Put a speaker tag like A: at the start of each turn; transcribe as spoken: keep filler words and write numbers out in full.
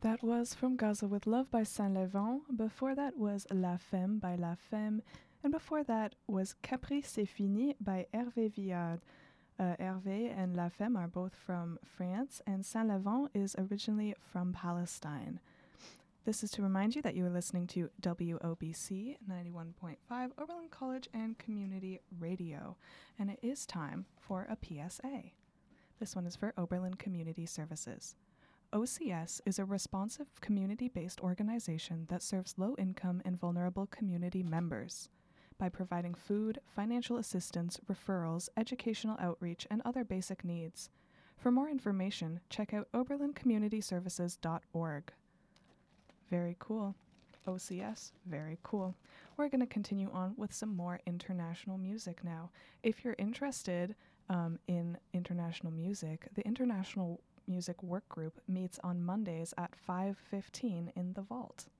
A: That was From Gaza with Love by Saint Levant. Before that was La Femme by La Femme. And before that was Capri C'est Fini by Hervé Villard. Uh, Hervé and La Femme are both from France, and Saint Levant is originally from Palestine. This is to remind you that you are listening to W O B C ninety-one point five Oberlin College and Community Radio, and it is time for a P S A. This one is for Oberlin Community Services. O C S is a responsive community-based organization that serves low-income and vulnerable community members by providing food, financial assistance, referrals, educational outreach, and other basic needs. For more information, check out oberlin community services dot org. Very cool. O C S, very cool. We're going to continue on with some more international music now. If you're interested um, in international music, the International Music Work Group meets on Mondays at five fifteen in the Vault.